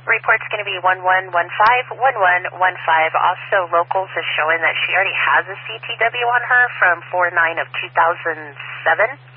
Report's going to be 1115-1115. Also, locals is showing that she already has a CTW on her from 4/9 of 2007.